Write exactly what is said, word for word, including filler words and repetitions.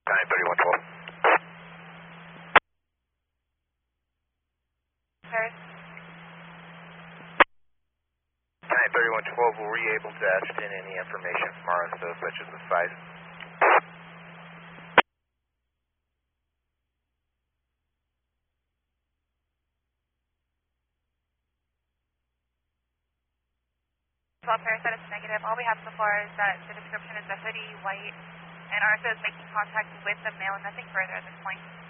nine thirty-one twelve. Paris. nine thirty-one twelve, were you able to ascertain any information from R S O such as the size? twelve Paris, that is negative. All we have so far is that the description is a hoodie, white, and R S O is making contact with the male, nothing further at this point.